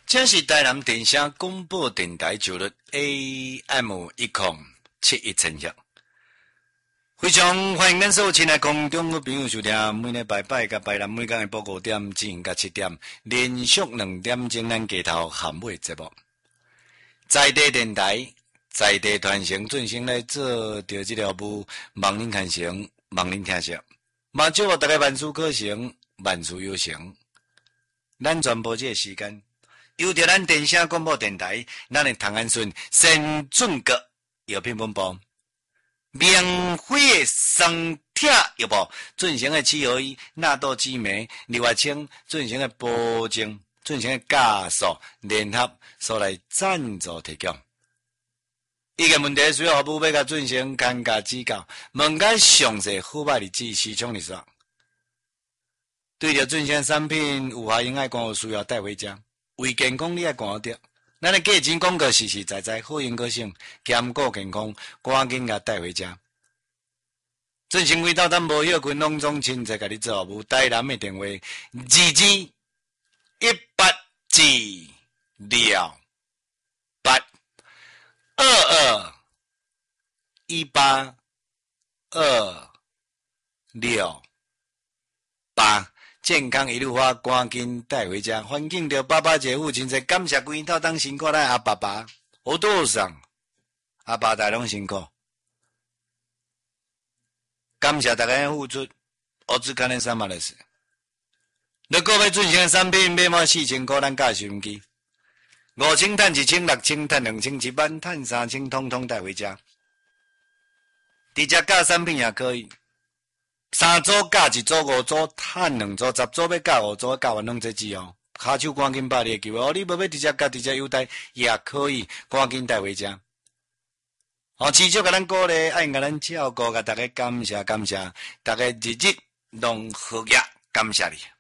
这是台南电声广播电台九日 AM1071千赫，非常欢迎咱所有亲爱空中的朋友收听，每礼拜甲拜六每天的报5点至甲7点，连续2点钟咱街头含尾节目，在地电台。在地传承准时来做着这条舞，望恁看成，望恁听说，嘛祝福大家万事可成，万事有成。咱传播这个时间，由着咱电声广播电台，咱的唐安顺先准阁药品本部，免费的双铁药部，准成的七合一、纳豆激酶、利外清，准成的保证，准成的加速联合所来赞助提供。伊个问题需要服务要甲进行尴尬指教，问解详细好歹日子市场日数。对着进行产品有效用爱讲有需要带回家，为健康你爱讲得。咱的价钱广告实实在在，好用可省，兼顾健康，赶紧甲带回家。进行轨道咱无hiệu群拢总亲自甲你做服务，台南的电话2218，健康一路花，赶紧带回家。环境着爸爸姐夫亲切，感谢规套当辛苦咱阿爸爸，我多上阿爸大拢辛苦，感谢大家的付出，我只看恁3万的事。如果要进行的产品买满4000块，咱加收音机。5000赚1000 6000赚2000 1万赚3000，通通带回家。直接加产品也可以，3组加1组5组，赚2组10组要加5组，加完拢这只哦。下手赶紧把你的机会哦，你无要直接加直接优待也可以，赶紧带回家。哦，持续甲咱鼓励，爱甲咱照顾，甲大家感谢，大家日日拢好业，感谢你。